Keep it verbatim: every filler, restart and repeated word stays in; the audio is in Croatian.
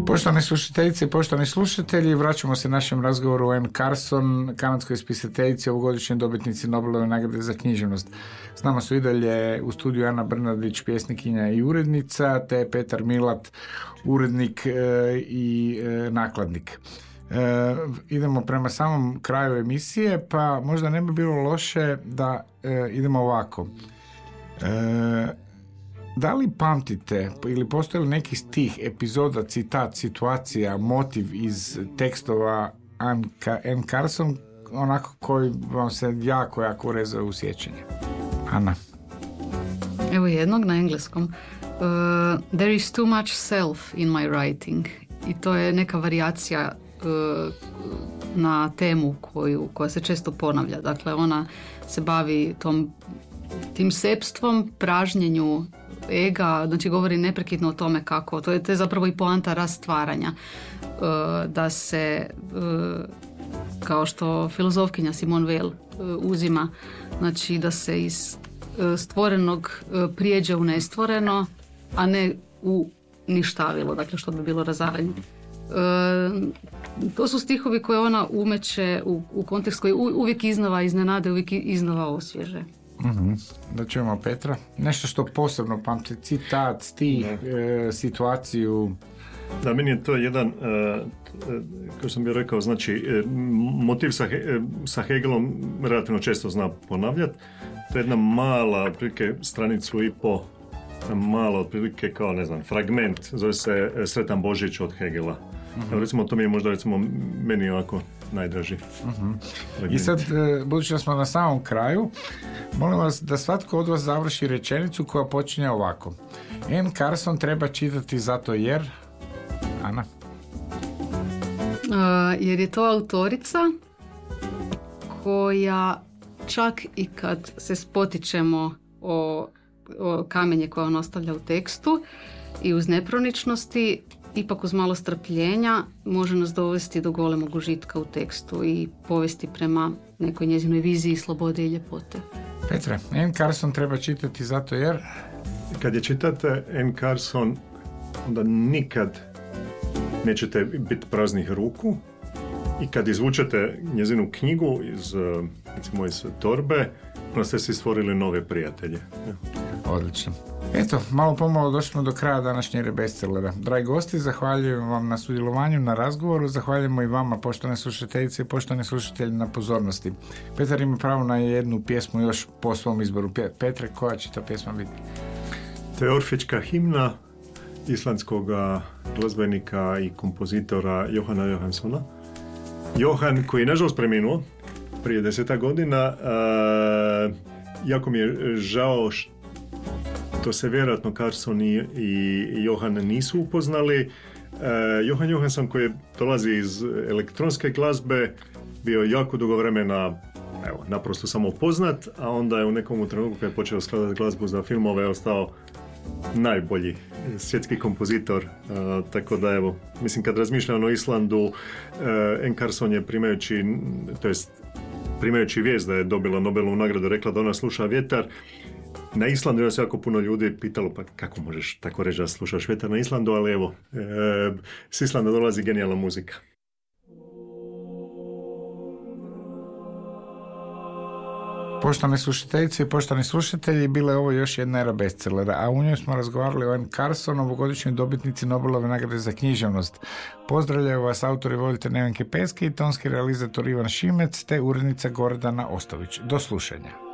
Poštovane slušateljice i poštovani slušatelji, vraćamo se našem razgovoru o Anne Carson, kanadskoj spisateljici, ovogodišnjoj dobitnici Nobelove nagrade za književnost. S nama su i dalje u studiju Ana Brnabić, pjesnikinja i urednica, te Petar Milat, urednik e, i e, nakladnik. E, idemo prema samom kraju emisije, pa možda ne bi bilo loše da e, idemo ovako. E, Da li pamtite ili postoji li neki stih, epizoda, citat, situacija, motiv iz tekstova Anne Carson onako koji vam se jako, jako urezao u sjećanje? Ana. Evo jednog na engleskom. Uh, There is too much self in my writing. I to je neka varijacija uh, na temu koju, koja se često ponavlja. Dakle, ona se bavi tom, tim sepstvom, pražnjenju ega, znači govori neprekidno o tome kako, to je, to je zapravo i poanta rastvaranja, uh, da se, uh, kao što filozofkinja Simone Weil uh, uzima, znači da se iz uh, stvorenog uh, prijeđe u nestvoreno, a ne u ništavilo, dakle što bi bilo razaranje. Uh, to su stihovi koje ona umeće u, u kontekst koji u, uvijek iznova iznenade, uvijek iznova osvježe. Mm-hmm. Da čujemo Petra. Nešto što posebno pamti, citat, stih, e, situaciju. Da, meni je to jedan, e, kao sam bio rekao, znači e, motiv sa, e, sa Hegelom relativno često zna ponavljati. To je jedna mala, otprilike stranicu i po, mala otprilike kao, ne znam, fragment, zove se Sretan Božić od Hegela. Mm-hmm. Evo, recimo, to mi je možda, recimo, meni ovako najdraži. Mm-hmm. I sad, budući da smo na samom kraju, molim vas da svatko od vas završi rečenicu koja počinje ovako. Anne Carson treba čitati zato jer... Ana? Uh, jer je to autorica koja čak i kad se spotičemo o, o kamenje koje on ostavlja u tekstu i uz neproničnosti, ipak uz malo strpljenja može nas dovesti do golemog užitka u tekstu i povesti prema nekoj njezinoj viziji slobode i ljepote. Petre, Anne Carson treba čitati zato jer... Kad je čitate Anne Carson, onda nikad nećete biti praznih ruku i kad izvučete njezinu knjigu iz, recimo, iz torbe, onda ste si stvorili nove prijatelje. Odlično. Eto, malo pomalo došli smo do kraja današnjeg bestsellera. Dragi gosti, zahvaljujem vam na sudjelovanju, na razgovoru, zahvaljujemo i vama, poštovane slušateljice i poštovani slušatelji, na pozornosti. Petar ima pravo na jednu pjesmu još po svom izboru. Petre, koja će ta pjesma biti? To je Orfečka himna islandskog glazbenika i kompozitora Johana Johanssona. Johan, koji je nažalost preminuo prije deseta godina, uh, jako mi je žao što to se vjerojatno Carson i, i Johan nisu upoznali. E, Johan Johansson, koji dolazi iz elektronske glazbe, bio jako dugo vremena, evo, naprosto samo poznat, a onda je u nekom trenutku kad je počeo skladati glazbu za filmove ostao najbolji svjetski kompozitor, e, tako da evo, mislim kad razmišljam o Islandu, e, Anne Carson je primajući, to jest primajući vijest da je dobila Nobelovu nagradu, rekla da ona sluša vjetar. Na Islandu je se jako puno ljudi pitalo, pa kako možeš tako reći da slušaš vjetar na Islandu, ali evo, e, s Islanda dolazi genijalna muzika. Poštovane slušateljice i poštovani slušatelji, bila je ovo još jedna era bestsellera, a u njoj smo razgovarali o Anne Carson, ovogodišnjoj dobitnici Nobelove nagrade za književnost. Pozdravljaju vas autori i voditelj Nevenke Peski i tonski realizator Ivan Šimec te urednica Gordana Ostović. Do slušanja.